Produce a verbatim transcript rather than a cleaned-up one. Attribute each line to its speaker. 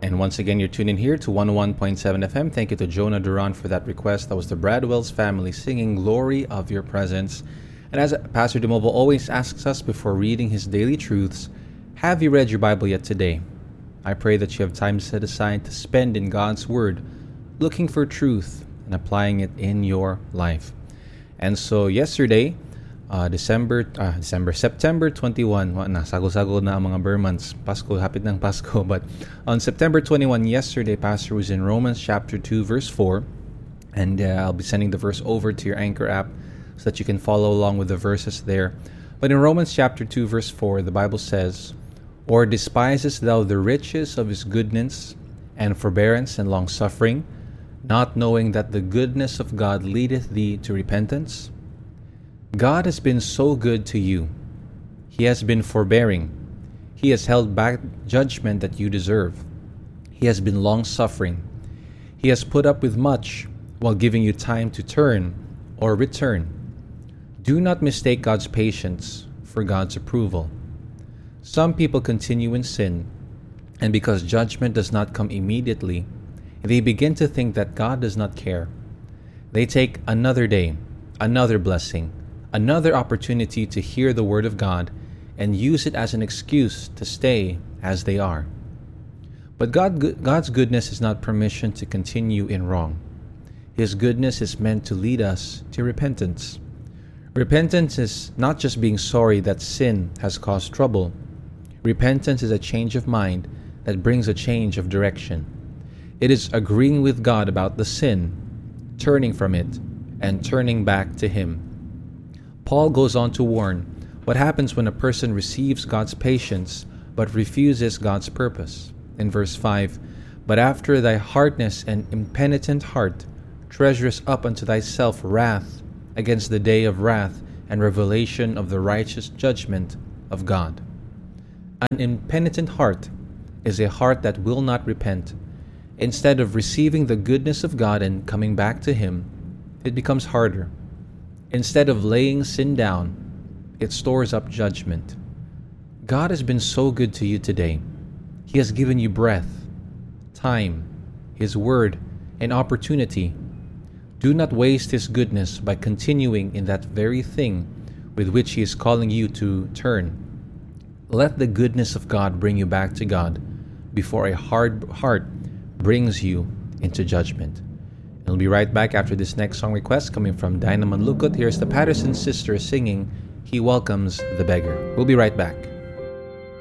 Speaker 1: And once again, you're tuned in here to one oh one point seven F M. Thank you to Jonah Duran for that request. That was the Bradwell's family singing Glory of Your Presence. And as Pastor DeMovo always asks us before reading his daily truths, have you read your Bible yet today? I pray that you have time set aside to spend in God's Word, looking for truth and applying it in your life. And so yesterday, uh, December, uh, December, September twenty-first, wa- na, sago-sago na ang mga bare months. Pasko, hapit ng Pasko. But on September twenty-first, yesterday, Pastor was in Romans chapter two, verse four. And uh, I'll be sending the verse over to your Anchor app so that you can follow along with the verses there. But in Romans chapter two, verse four, the Bible says, "Or despisest thou the riches of his goodness and forbearance and long-suffering, not knowing that the goodness of God leadeth thee to repentance?" God has been so good to you. He has been forbearing. He has held back judgment that you deserve. He has been long-suffering. He has put up with much while giving you time to turn or return. Do not mistake God's patience for God's approval. Some people continue in sin, and because judgment does not come immediately, they begin to think that God does not care. They take another day, another blessing, another opportunity to hear the Word of God and use it as an excuse to stay as they are. But God, God's goodness is not permission to continue in wrong. His goodness is meant to lead us to repentance. Repentance is not just being sorry that sin has caused trouble. Repentance is a change of mind that brings a change of direction. It is agreeing with God about the sin, turning from it, and turning back to Him. Paul goes on to warn what happens when a person receives God's patience but refuses God's purpose. In verse five, "But after thy hardness and impenitent heart treasurest up unto thyself wrath against the day of wrath and revelation of the righteous judgment of God." An impenitent heart is a heart that will not repent. Instead of receiving the goodness of God and coming back to Him, it becomes harder. Instead of laying sin down, it stores up judgment. God has been so good to you today. He has given you breath, time, His Word, and opportunity. Do not waste His goodness by continuing in that very thing with which He is calling you to turn. Let the goodness of God bring you back to God before a hard heart brings you into judgment. And we'll be right back after this next song request coming from Dinah Manlukot. Here's the Patterson sisters singing "He Welcomes the Beggar." We'll be right back.